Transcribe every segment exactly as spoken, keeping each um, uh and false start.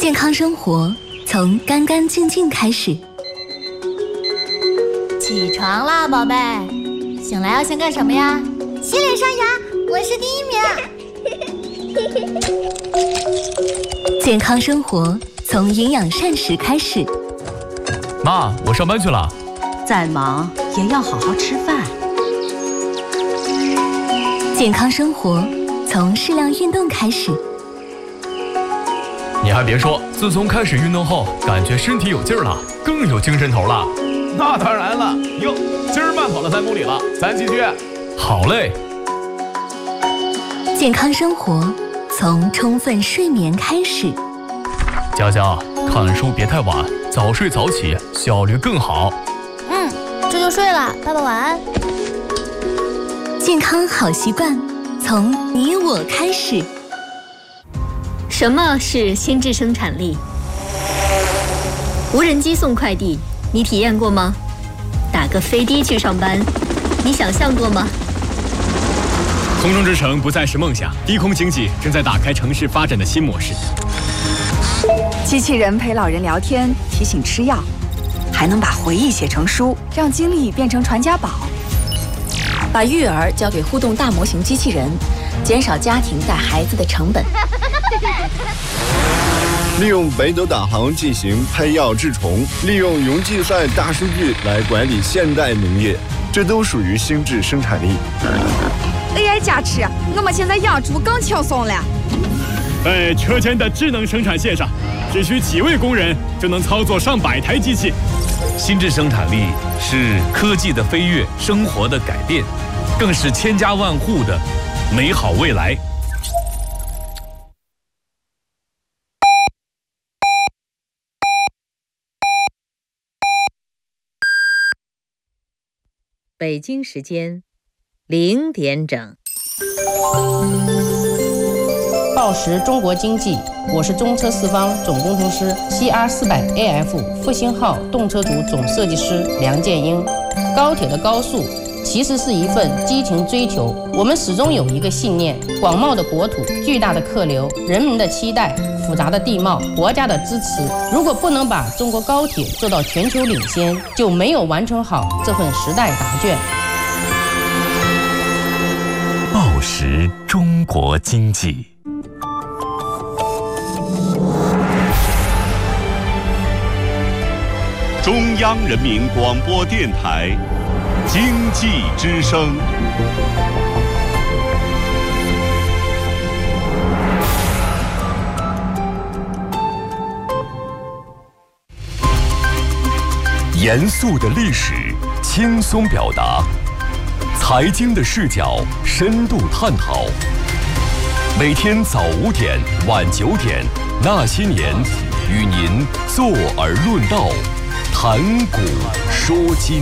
健康生活从干干净净开始。 起床啦，宝贝！醒来要先干什么呀？ 洗脸刷牙，我是第一名。健康生活从营养膳食开始。 妈，我上班去了。 再忙也要好好吃饭。 健康生活从适量运动开始。 你还别说，自从开始运动后，感觉身体有劲儿了，更有精神头了。 那当然了，哟，今儿慢跑了三公里了，咱继续。 好嘞。 健康生活从充分睡眠开始。 佳佳，看书别太晚，早睡早起，效率更好。 嗯，这就睡了，爸爸晚安。 健康好习惯从你我开始。 什么是心智生产力？无人机送快递，你体验过吗？打个飞的去上班，你想象过吗？ 空中之城不再是梦想，低空经济正在打开城市发展的新模式。 机器人陪老人聊天，提醒吃药，还能把回忆写成书，让经历变成传家宝。 把育儿交给互动大模型机器人，减少家庭带孩子的成本。 利用北斗导航进行配药治虫，利用云计算大数据来管理现代农业，这都属于心智生产力。 A I 加持，我们现在养猪更轻松了。 在车间的智能生产线上，只需几位工人就能操作上百台机器。 心智生产力是科技的飞跃，生活的改变，更是千家万户的美好未来。 北京时间零点整。 报时中国经济，我是中车四方总工程师 C R 四百 A F 复兴号动车组总设计师梁建英。高铁的高速其实是一份激情追求，我们始终有一个信念：广袤的国土、巨大的客流、人民的期待、复杂的地貌、国家的支持。如果不能把中国高铁做到全球领先，就没有完成好这份时代答卷。 报时中国经济。 中央人民广播电台经济之声。 严肃的历史，轻松表达；财经的视角，深度探讨。每天早五点、晚九点，那些年，与您坐而论道，谈古说今。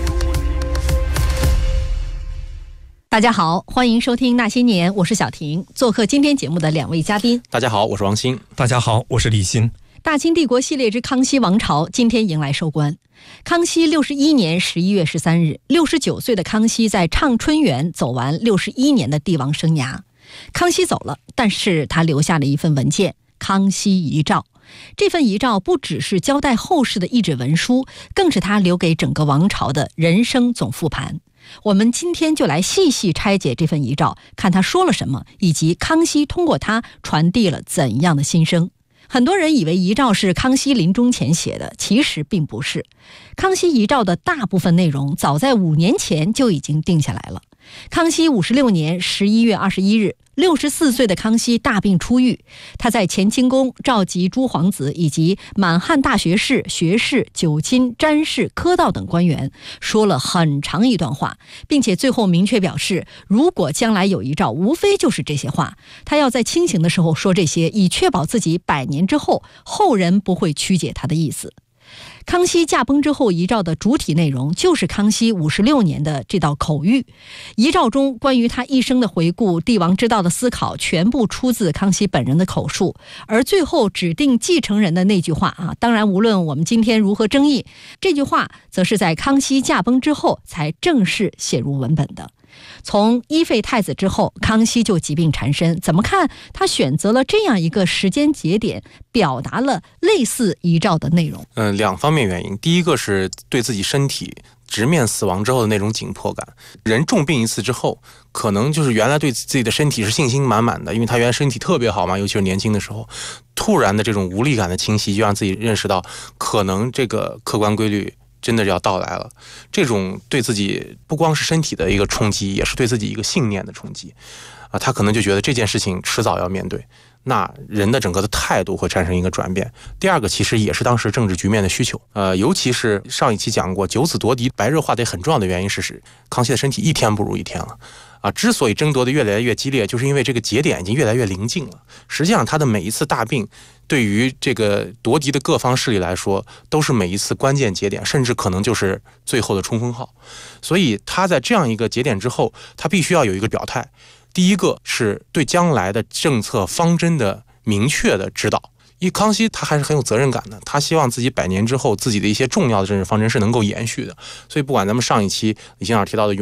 大家好，欢迎收听那些年，我是小婷。做客今天节目的两位嘉宾。 大家好，我是王鑫。 大家好，我是李欣。 大清帝国系列之康熙王朝今天迎来收官。康熙六十一年十一月十三日，六十九岁的康熙在畅春园走完六十一年的帝王生涯。康熙走了，但是他留下了一份文件《康熙遗诏》。这份遗诏不只是交代后事的一纸文书，更是他留给整个王朝的人生总复盘。我们今天就来细细拆解这份遗诏，看他说了什么，以及康熙通过他传递了怎样的心声。很多人以为遗诏是康熙临终前写的，其实并不是。康熙遗诏的大部分内容早在五年前就已经定下来了。康熙五十六年十一月二十一日，六十四岁的康熙大病初愈，他在乾清宫召集诸皇子以及满汉大学士、学士、九卿、詹事、科道等官员，说了很长一段话，并且最后明确表示，如果将来有遗诏，无非就是这些话。他要在清醒的时候说这些，以确保自己百年之后后人不会曲解他的意思。康熙驾崩之后，遗诏的主体内容就是康熙五十六年的这道口谕。遗诏中关于他一生的回顾、帝王之道的思考，全部出自康熙本人的口述。而最后指定继承人的那句话啊，当然无论我们今天如何争议，这句话则是在康熙驾崩之后才正式写入文本的。 从一废太子之后，康熙就疾病缠身。怎么看他选择了这样一个时间节点，表达了类似遗诏的内容？ 嗯、呃，两方面原因。第一个是对自己身体直面死亡之后的那种紧迫感。人重病一次之后，可能就是原来对自己的身体是信心满满的，因为他原来身体特别好嘛，尤其是年轻的时候，突然的这种无力感的侵袭，就让自己认识到，可能这个客观规律真的要到来了。这种对自己不光是身体的一个冲击，也是对自己一个信念的冲击啊。他可能就觉得这件事情迟早要面对，那人的整个的态度会产生一个转变。第二个其实也是当时政治局面的需求，呃，尤其是上一期讲过，九子夺嫡白热化的很重要的原因是使康熙的身体一天不如一天了。啊，之所以争夺的越来越激烈，就是因为这个节点已经越来越临近了。实际上，他的每一次大病，对于这个夺嫡的各方势力来说，都是每一次关键节点，甚至可能就是最后的冲锋号。所以，他在这样一个节点之后，他必须要有一个表态。第一个是对将来的政策方针的明确的指导。因为康熙他还是很有责任感的，他希望自己百年之后自己的一些重要的政治方针是能够延续的。所以，不管咱们上一期李先生提到的